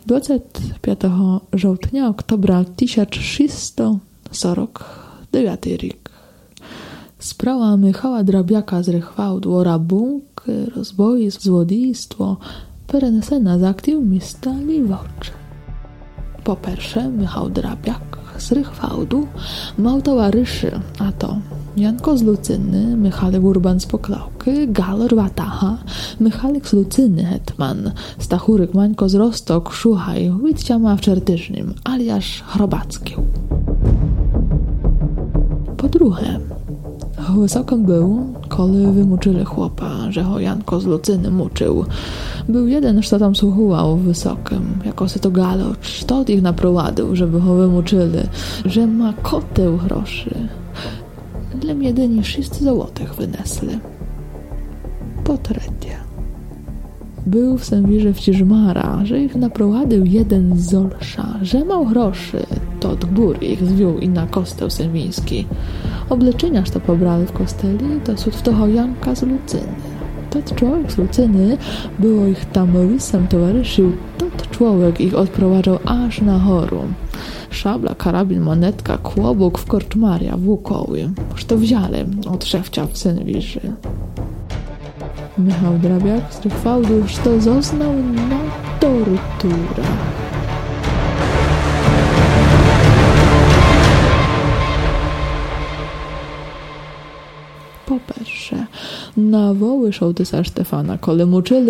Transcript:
25 żołtnia oktobra 1649 rік. Справа Михайла Драбяка з Рихвалду, рабунки, розбої, злодійство перенесена з актів міста Лівоче. Po-перше, Michał Drabiak z Rychwałdu mał towarzyszy, a to Janko z Lucyny, Michalik Urban z Poklałky, Galor Wataha, Michalik z Lucyny, hetman, Stachuryk Mańko z Rostok, Szuchaj, Witciama w Czertyżnym, alias Chrobackił. Po drugie, wysokim był, kole wymuczyli chłopa, że ho Janko z Lucyny muczył. Był jeden, kto tam słuchał wysokim, jako se to galocz, to od ich naprowadził, żeby ho wymuczyli, że ma koteł groszy. Dla mnie jedynie 6 złotych wynesli. Po trzecie, był w Sęwirze wciżmara, że ich naprowadził jeden z Zolsza, że mał groszy, to od góry ich zwiół i na kosteł sęwiński. Obleczeniaż to pobrali w kosteli, to sud w toho Janka z Lucyny. Tot człowiek z Lucyny było ich tam lisem towarzyszył, tot człowiek ich odprowadzał aż na choru. Szabla, karabin, monetka, kłobuk w korczmaria, włókoły. Już to wzięli od szewcia w Sęwirzy. Michał Drabiak z Rychwałdu już to został na torturę. Po pierwsze, na woły sołtysa Stefana, kole muczyli